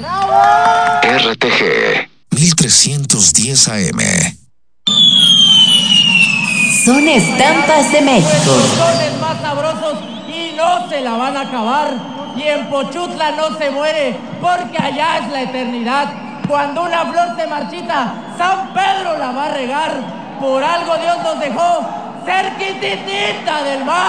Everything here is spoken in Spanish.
RTG 1310 AM. Son estampas de México. Nuestros sones más sabrosos y no se la van a acabar. Y en Pochutla no se muere, porque allá es la eternidad. Cuando una flor se marchita, San Pedro la va a regar. Por algo Dios nos dejó cerquitita del mar.